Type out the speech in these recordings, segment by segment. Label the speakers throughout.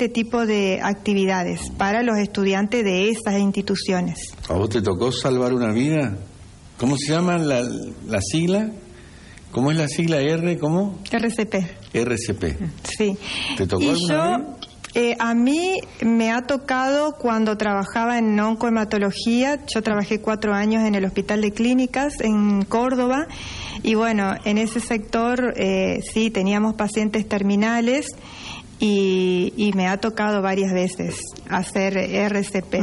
Speaker 1: este tipo de actividades para los estudiantes de esas instituciones.
Speaker 2: ¿A vos te tocó salvar una vida? ¿Cómo se llama la sigla? ¿Cómo es la sigla R? ¿Cómo?
Speaker 1: RCP.
Speaker 2: RCP.
Speaker 1: Sí.
Speaker 2: ¿Te tocó alguna vez?
Speaker 1: A mí me ha tocado cuando trabajaba en oncohematología. Yo trabajé 4 años en el Hospital de Clínicas en Córdoba y bueno, en ese sector sí teníamos pacientes terminales y me ha tocado varias veces hacer RCP.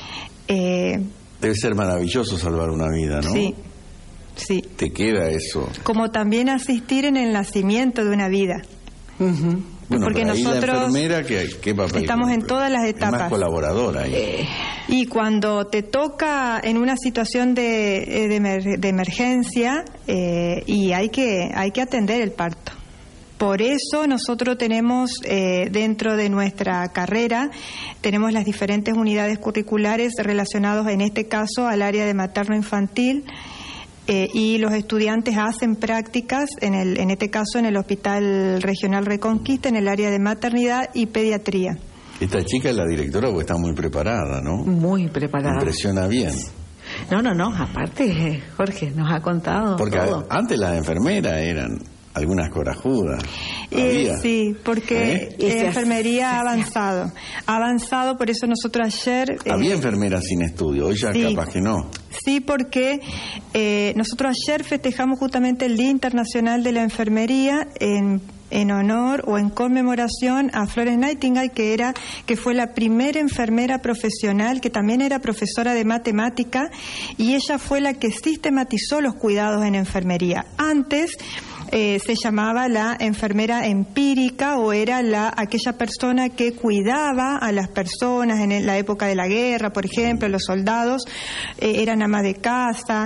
Speaker 2: Debe ser maravilloso salvar una vida, ¿no?
Speaker 1: Sí, sí.
Speaker 2: Te queda eso.
Speaker 1: Como también asistir en el nacimiento de una vida.
Speaker 2: Uh-huh. Bueno,
Speaker 1: porque nosotros
Speaker 2: la enfermera, ¿qué papel
Speaker 1: estamos
Speaker 2: cumple?
Speaker 1: en todas las etapas.
Speaker 2: Es más colaboradora ahí.
Speaker 1: Y cuando te toca en una situación de emergencia y hay que atender el parto. Por eso nosotros tenemos dentro de nuestra carrera, tenemos las diferentes unidades curriculares relacionadas en este caso al área de materno-infantil, y los estudiantes hacen prácticas, en este caso en el Hospital Regional Reconquista, en el área de maternidad y pediatría.
Speaker 2: Esta chica es la directora porque está muy preparada, ¿no?
Speaker 3: Muy preparada.
Speaker 2: Impresiona bien.
Speaker 3: No, aparte Jorge nos ha contado
Speaker 2: porque
Speaker 3: todo.
Speaker 2: Antes las enfermeras eran algunas corajudas.
Speaker 1: Sí, porque enfermería ha avanzado, por eso nosotros ayer...
Speaker 2: Había enfermeras sin estudio, hoy ya
Speaker 1: sí,
Speaker 2: capaz que no.
Speaker 1: Sí, porque nosotros ayer festejamos justamente el Día Internacional de la Enfermería en honor o en conmemoración a Florence Nightingale, que fue la primera enfermera profesional, que también era profesora de matemática, y ella fue la que sistematizó los cuidados en enfermería. Antes se llamaba la enfermera empírica o era aquella persona que cuidaba a las personas en la época de la guerra, por ejemplo, los soldados eran amas de casa,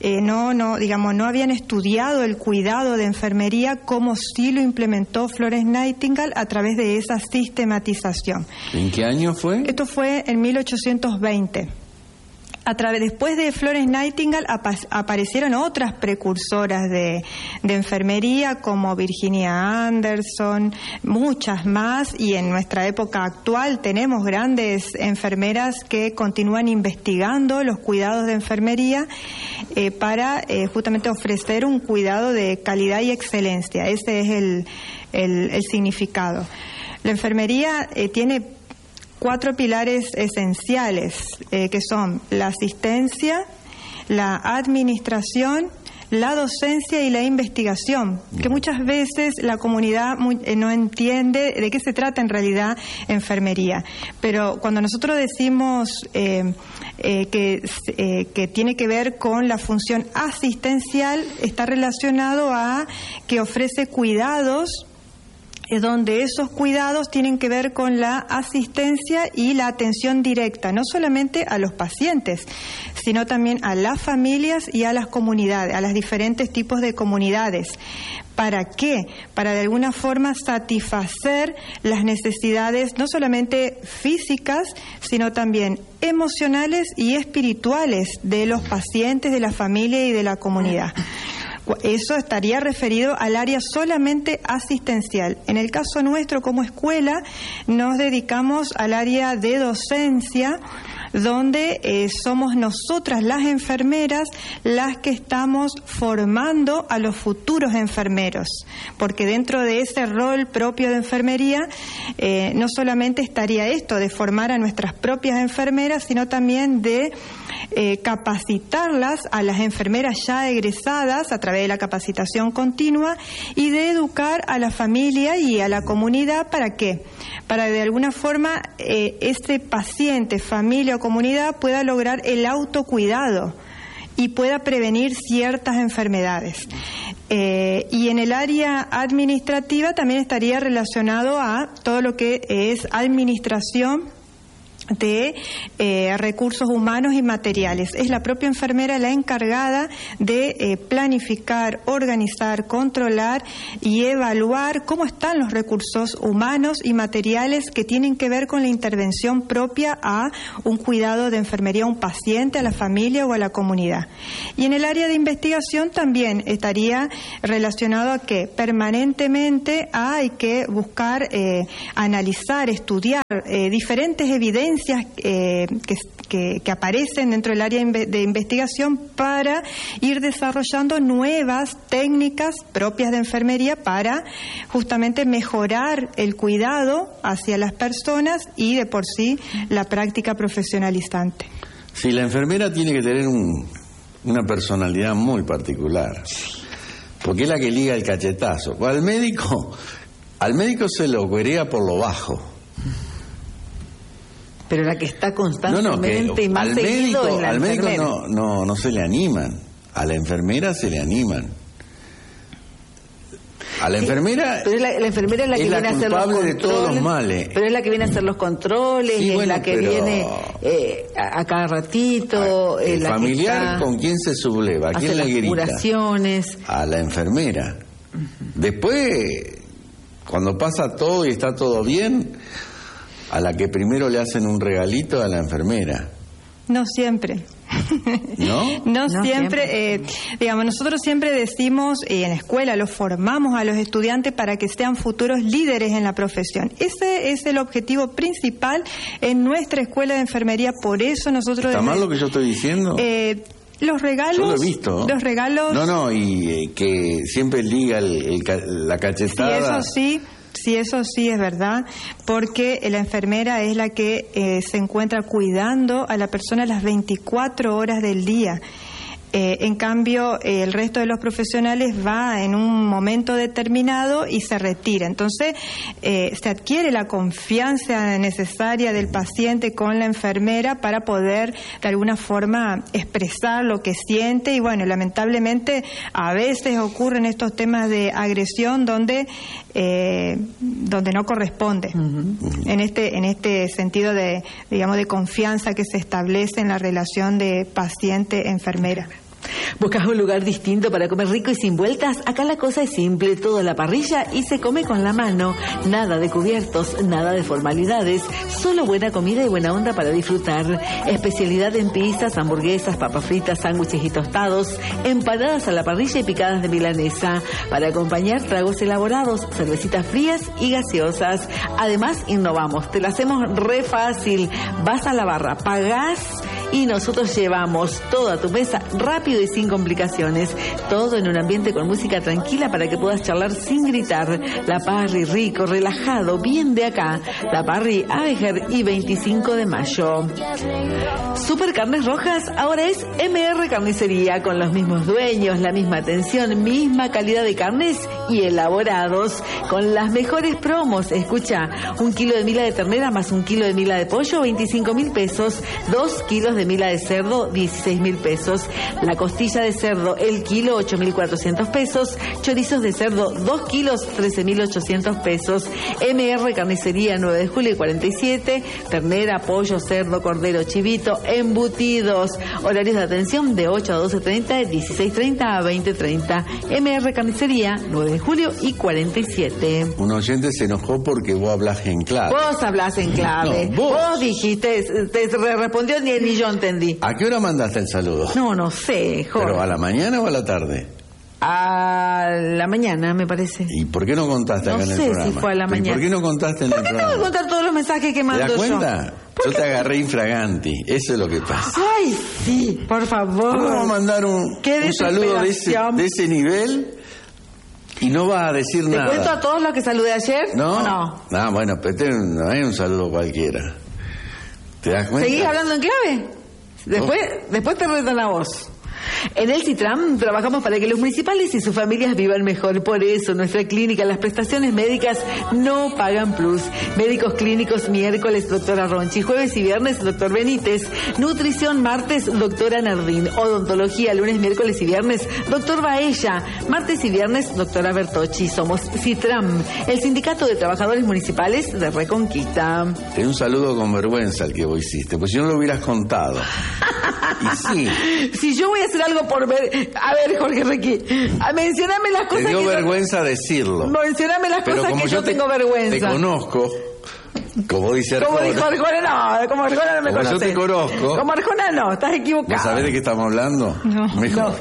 Speaker 1: no habían estudiado el cuidado de enfermería como sí lo implementó Florence Nightingale a través de esa sistematización.
Speaker 2: ¿En qué año fue?
Speaker 1: Esto fue en 1820. Después de Florence Nightingale aparecieron otras precursoras de enfermería como Virginia Anderson, muchas más, y en nuestra época actual tenemos grandes enfermeras que continúan investigando los cuidados de enfermería para justamente ofrecer un cuidado de calidad y excelencia. Ese es el significado. La enfermería tiene 4 pilares esenciales, que son la asistencia, la administración, la docencia y la investigación, que muchas veces la comunidad no entiende de qué se trata en realidad enfermería. Pero cuando nosotros decimos que tiene que ver con la función asistencial, está relacionado a que ofrece cuidados, donde esos cuidados tienen que ver con la asistencia y la atención directa, no solamente a los pacientes, sino también a las familias y a las comunidades, a los diferentes tipos de comunidades. ¿Para qué? Para de alguna forma satisfacer las necesidades no solamente físicas, sino también emocionales y espirituales de los pacientes, de la familia y de la comunidad. Eso estaría referido al área solamente asistencial. En el caso nuestro como escuela nos dedicamos al área de docencia, donde somos nosotras las enfermeras las que estamos formando a los futuros enfermeros, porque dentro de ese rol propio de enfermería no solamente estaría esto de formar a nuestras propias enfermeras, sino también de capacitarlas a las enfermeras ya egresadas a través de la capacitación continua y de educar a la familia y a la comunidad. ¿Para qué? Para de alguna forma este paciente, familia o comunidad pueda lograr el autocuidado y pueda prevenir ciertas enfermedades. Y en el área administrativa también estaría relacionado a todo lo que es administración de recursos humanos y materiales. Es la propia enfermera la encargada de planificar, organizar, controlar y evaluar cómo están los recursos humanos y materiales que tienen que ver con la intervención propia a un cuidado de enfermería a un paciente, a la familia o a la comunidad. Y en el área de investigación también estaría relacionado a que permanentemente hay que buscar, analizar, estudiar diferentes evidencias que aparecen dentro del área de investigación para ir desarrollando nuevas técnicas propias de enfermería para justamente mejorar el cuidado hacia las personas y de por sí la práctica profesionalizante.
Speaker 2: Sí, la enfermera tiene que tener una personalidad muy particular, porque es la que liga el cachetazo. Al médico se lo cuerea por lo bajo.
Speaker 3: Pero la que está constantemente y más seguido es la enfermera.
Speaker 2: Al médico no se le animan, a la enfermera se le animan. A la enfermera,
Speaker 3: pero la enfermera es la que viene a hacer los controles
Speaker 2: de todos los males.
Speaker 3: Pero es la que viene a hacer los controles,
Speaker 2: sí,
Speaker 3: es la que viene a cada ratito.
Speaker 2: El
Speaker 3: la
Speaker 2: familiar con quién se subleva, a quién le grita.
Speaker 3: Curaciones.
Speaker 2: A la enfermera. Después, cuando pasa todo y está todo bien, a la que primero le hacen un regalito a la enfermera.
Speaker 1: No siempre.
Speaker 2: ¿No?
Speaker 1: No siempre. Digamos, nosotros siempre decimos, en la escuela los formamos a los estudiantes para que sean futuros líderes en la profesión. Ese es el objetivo principal en nuestra escuela de enfermería. Por eso nosotros...
Speaker 2: ¿Está mal lo que yo estoy diciendo?
Speaker 1: Los regalos...
Speaker 2: Yo lo he visto.
Speaker 1: Los regalos...
Speaker 2: y que siempre liga la cachetada...
Speaker 1: Sí, eso sí es verdad, porque la enfermera es la que se encuentra cuidando a la persona las 24 horas del día. En cambio, el resto de los profesionales va en un momento determinado y se retira. Entonces, se adquiere la confianza necesaria del paciente con la enfermera para poder, de alguna forma, expresar lo que siente. Y bueno, lamentablemente, a veces ocurren estos temas de agresión donde no corresponde. En este sentido de, digamos, de confianza que se establece en la relación de paciente-enfermera.
Speaker 3: ¿Buscas un lugar distinto para comer rico y sin vueltas? Acá la cosa es simple, todo a la parrilla y se come con la mano. Nada de cubiertos, nada de formalidades, solo buena comida y buena onda para disfrutar. Especialidad en pizzas, hamburguesas, papas fritas, sándwiches y tostados, empanadas a la parrilla y picadas de milanesa. Para acompañar, tragos elaborados, cervecitas frías y gaseosas. Además, innovamos, te lo hacemos re fácil. Vas a la barra, pagás y nosotros llevamos todo a tu mesa rápido y sin complicaciones. Todo en un ambiente con música tranquila para que puedas charlar sin gritar. La Parry, rico, relajado, bien de acá. La Parry, Abejer y 25 de mayo. Super Carnes Rojas ahora es MR Carnicería, con los mismos dueños, la misma atención, misma calidad de carnes y elaborados, con las mejores promos. Escucha, 1 kilo de mila de ternera más 1 kilo de mila de pollo, 25.000 pesos. 2 kilos de mila de cerdo, 16.000 pesos. La costilla de cerdo, el kilo, 8.400 pesos. Chorizos de cerdo, 2 kilos, 13.800 pesos. MR Carnicería, 9 de julio y 47. Ternera, pollo, cerdo, cordero, chivito, embutidos. Horarios de atención de 8 a 12:30, de 16:30 a 20:30. MR Carnicería, 9 de julio y 47.
Speaker 2: Un oyente se enojó porque vos hablas en clave.
Speaker 3: Vos hablás en clave.
Speaker 2: No, vos
Speaker 3: dijiste, te respondió ni yo entendí.
Speaker 2: ¿A qué hora mandaste el saludo?
Speaker 3: No sé, Jorge.
Speaker 2: ¿Pero a la mañana o a la tarde?
Speaker 3: A la mañana, me parece.
Speaker 2: ¿Y por qué no contaste acá en el programa?
Speaker 3: No sé si fue a la mañana.
Speaker 2: ¿Y por qué no contaste en el programa?
Speaker 3: ¿Por qué tengo que contar todos los mensajes que mando yo?
Speaker 2: ¿Te das cuenta? Yo te agarré infraganti, eso es lo que pasa.
Speaker 3: Ay, sí, por favor.
Speaker 2: ¿Cómo vamos a mandar un saludo de ese nivel y no vas a decir nada?
Speaker 3: ¿Te cuento a todos los que saludé ayer?
Speaker 2: ¿No?
Speaker 3: ¿O no?
Speaker 2: Ah, bueno, pero no es un saludo cualquiera. ¿Te das cuenta?
Speaker 3: ¿Seguís hablando en clave? Después te reto la voz. En el Citram trabajamos para que los municipales y sus familias vivan mejor. Por eso, en nuestra clínica, las prestaciones médicas no pagan plus. Médicos clínicos miércoles, doctora Ronchi. Jueves y viernes, doctor Benítez. Nutrición martes, doctora Nardín. Odontología lunes, miércoles y viernes, doctor Baella. Martes y viernes, doctora Bertocci. Somos Citram, el Sindicato de Trabajadores Municipales de Reconquista.
Speaker 2: Te un saludo con vergüenza el que vos hiciste, pues si no lo hubieras contado. Y sí.
Speaker 3: Si yo voy a hacer algo por ver... A ver, Jorge Requi, mencioname las cosas
Speaker 2: te dio
Speaker 3: que
Speaker 2: vergüenza decirlo.
Speaker 3: Mencioname las
Speaker 2: pero
Speaker 3: cosas
Speaker 2: como
Speaker 3: que yo tengo
Speaker 2: te
Speaker 3: vergüenza.
Speaker 2: Te conozco, como dice Arjona.
Speaker 3: Como dijo Arjona, no, como Arjona no me conoces.
Speaker 2: Yo te conozco.
Speaker 3: Como Arjona no, estás equivocado.
Speaker 2: ¿No sabés de qué estamos hablando?
Speaker 1: No.
Speaker 2: Mejor.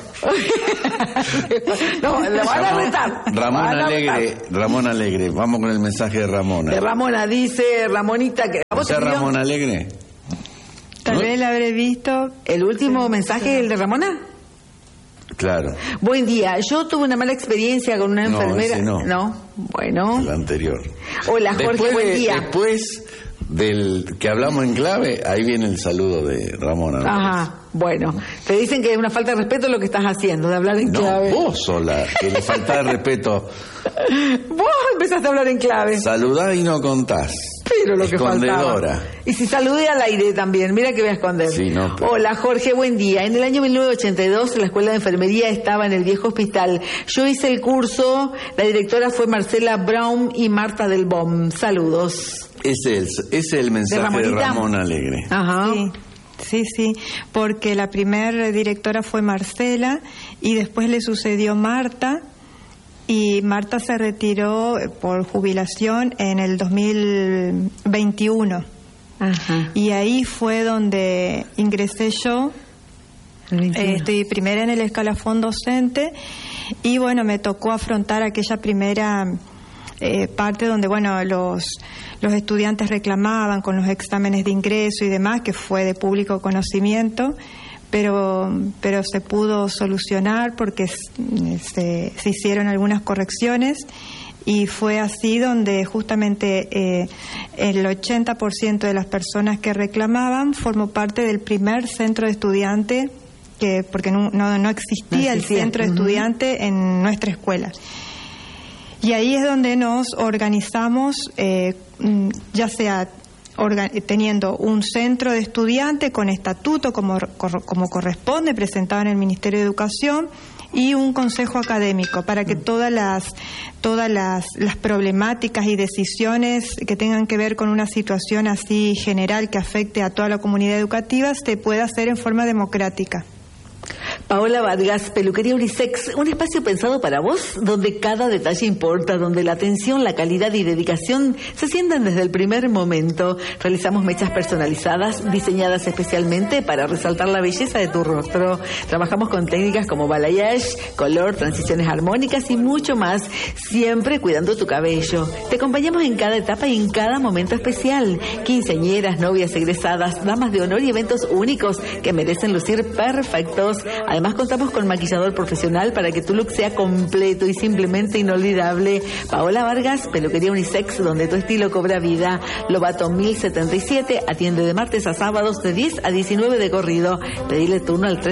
Speaker 3: No, lo van a retar.
Speaker 2: Ramón Alegre, vamos con el mensaje de Ramona.
Speaker 3: De Ramona, dice Ramonita que...
Speaker 2: ¿O sea Ramón Alegre?
Speaker 1: Tal vez la habré visto.
Speaker 3: ¿El último mensaje, el de Ramona?
Speaker 2: Claro.
Speaker 3: Buen día, yo tuve una mala experiencia con una enfermera.
Speaker 2: Ese no.
Speaker 3: Bueno.
Speaker 2: El anterior.
Speaker 3: Hola, Jorge, buen día.
Speaker 2: Después del que hablamos en clave, ahí viene el saludo de Ramona.
Speaker 3: Ajá, bueno. Te dicen que es una falta de respeto lo que estás haciendo, de hablar en clave.
Speaker 2: No, vos sola, que le falta de respeto.
Speaker 3: Vos empezaste a hablar en clave.
Speaker 2: Saludás y no contás.
Speaker 3: Pero lo que faltaba. Y si saludé al aire también, mira que voy a esconder.
Speaker 2: Sí, no, pero...
Speaker 3: Hola, Jorge, buen día. En el año 1982 la escuela de enfermería estaba en el viejo hospital. Yo hice el curso, la directora fue Marcela Braun y Marta del Bom. Saludos.
Speaker 2: Ese es el mensaje de Ramón Alegre.
Speaker 3: Ajá.
Speaker 1: Sí, porque la primera directora fue Marcela y después le sucedió Marta. Y Marta se retiró por jubilación en el 2021. Ajá. Y ahí fue donde ingresé yo. Estoy primera en el escalafón docente y bueno, me tocó afrontar aquella primera parte donde bueno los estudiantes reclamaban con los exámenes de ingreso y demás, que fue de público conocimiento. Pero se pudo solucionar porque se hicieron algunas correcciones y fue así donde justamente el 80% de las personas que reclamaban formó parte del primer centro de estudiante, porque no existía el centro de estudiante en nuestra escuela. Y ahí es donde nos organizamos, ya sea teniendo un centro de estudiante con estatuto como corresponde, presentado en el Ministerio de Educación, y un consejo académico para que todas las problemáticas y decisiones que tengan que ver con una situación así general que afecte a toda la comunidad educativa se pueda hacer en forma democrática.
Speaker 3: Paola Vargas, Peluquería Unisex, un espacio pensado para vos, donde cada detalle importa, donde la atención, la calidad y dedicación se sientan desde el primer momento. Realizamos mechas personalizadas, diseñadas especialmente para resaltar la belleza de tu rostro. Trabajamos con técnicas como balayage, color, transiciones armónicas y mucho más, siempre cuidando tu cabello. Te acompañamos en cada etapa y en cada momento especial. Quinceañeras, novias egresadas, damas de honor y eventos únicos que merecen lucir perfectos. Además contamos con maquillador profesional para que tu look sea completo y simplemente inolvidable. Paola Vargas, Peluquería Unisex, donde tu estilo cobra vida. Lobato 1077, atiende de martes a sábados de 10 a 19 de corrido. Pedile turno al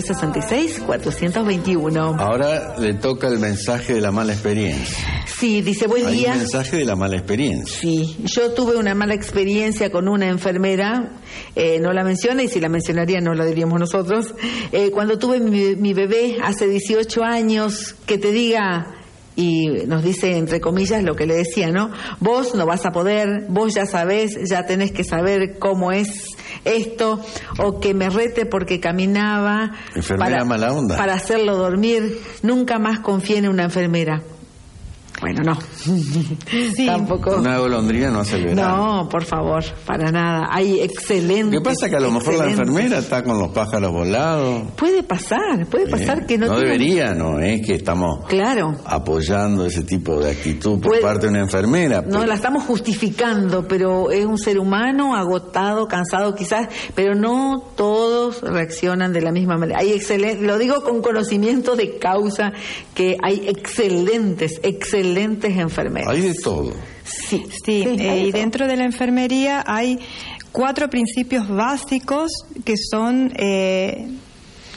Speaker 3: 366-421.
Speaker 2: Ahora le toca el mensaje de la mala experiencia.
Speaker 3: Sí, dice buen día.
Speaker 2: Hay un mensaje de la mala experiencia.
Speaker 3: Sí, yo tuve una mala experiencia con una enfermera, no la menciona y si la mencionaría no la diríamos nosotros. Cuando tuve mi bebé hace 18 años, que te diga, y nos dice entre comillas lo que le decía, ¿no? Vos no vas a poder, vos ya sabés, ya tenés que saber cómo es esto, o que me rete porque caminaba.
Speaker 2: Enfermera mala onda.
Speaker 3: Para hacerlo dormir. Nunca más confié en una enfermera. Bueno, no.
Speaker 1: Sí.
Speaker 3: Tampoco.
Speaker 2: Una golondrina no hace el verano.
Speaker 3: No, por favor, para nada. Hay excelentes.
Speaker 2: ¿Qué pasa? Que a lo mejor la enfermera está con los pájaros volados.
Speaker 3: Puede pasar que no.
Speaker 2: No debería, no es que estamos apoyando ese tipo de actitud por parte de una enfermera.
Speaker 3: No la estamos justificando, pero es un ser humano agotado, cansado quizás, pero no todos reaccionan de la misma manera. Hay lo digo con conocimiento de causa, que hay excelentes enfermeras.
Speaker 2: Hay de todo.
Speaker 1: Sí, y dentro de la enfermería hay 4 principios básicos que son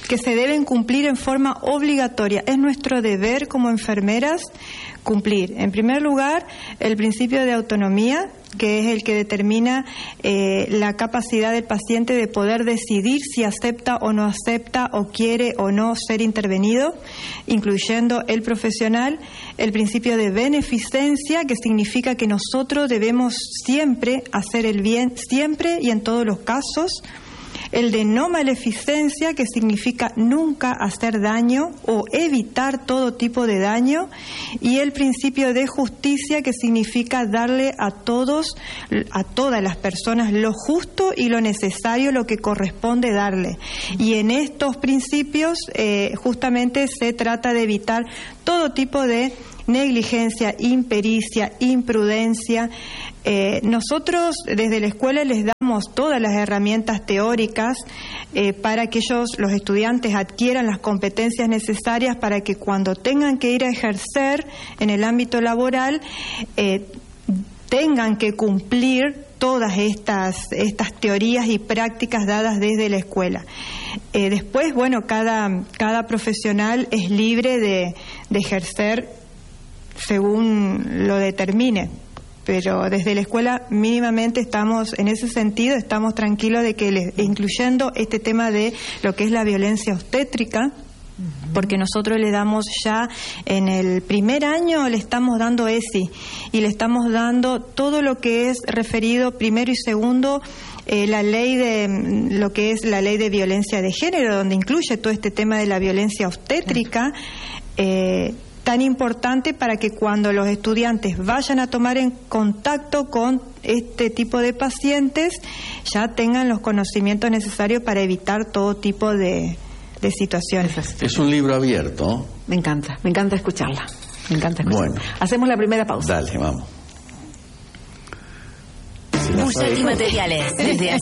Speaker 1: que se deben cumplir en forma obligatoria. Es nuestro deber como enfermeras cumplir. En primer lugar, el principio de autonomía, que es el que determina la capacidad del paciente de poder decidir si acepta o no acepta o quiere o no ser intervenido, incluyendo el profesional. El principio de beneficencia, que significa que nosotros debemos siempre hacer el bien, siempre y en todos los casos. El de no maleficencia, que significa nunca hacer daño o evitar todo tipo de daño, y el principio de justicia, que significa darle a todas las personas lo justo y lo necesario, lo que corresponde darle. Y en estos principios justamente se trata de evitar todo tipo de negligencia, impericia, imprudencia. Nosotros desde la escuela les damos todas las herramientas teóricas para que los estudiantes adquieran las competencias necesarias para que cuando tengan que ir a ejercer en el ámbito laboral tengan que cumplir todas estas teorías y prácticas dadas desde la escuela. Después, bueno, cada profesional es libre de ejercer según lo determine, pero desde la escuela mínimamente estamos, en ese sentido, estamos tranquilos de que, incluyendo este tema de lo que es la violencia obstétrica, porque nosotros le damos ya en el primer año, le estamos dando ESI y le estamos dando todo lo que es referido primero y segundo, la ley de lo que es la ley de violencia de género, donde incluye todo este tema de la violencia obstétrica, tan importante para que cuando los estudiantes vayan a tomar en contacto con este tipo de pacientes ya tengan los conocimientos necesarios para evitar todo tipo de situaciones.
Speaker 2: Es un libro abierto.
Speaker 3: Me encanta escucharla.
Speaker 2: Bueno.
Speaker 3: Hacemos la primera pausa.
Speaker 2: Dale, vamos.
Speaker 4: Bucet y Materiales, desde hace